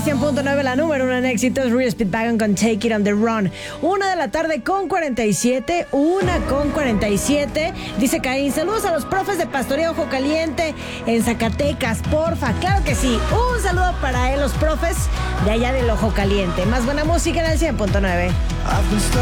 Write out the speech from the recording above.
100.9, la número 1 en éxitos, Real Speedwagon con Take It on the Run. 1:47, 1:47. Dice Caín, saludos a los profes de Pastoría Ojo Caliente en Zacatecas, porfa. Claro que sí, un saludo para los profes de allá del Ojo Caliente. Más buena música en el 100.9.